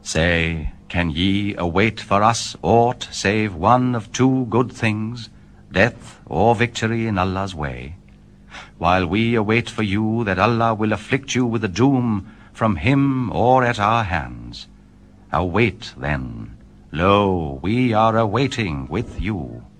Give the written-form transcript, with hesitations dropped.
Say, can ye await for us aught save one of two good things, death or victory in Allah's way? While we await for you that Allah will afflict you with a doom from him or at our hands. Await then. Lo, we are awaiting with you.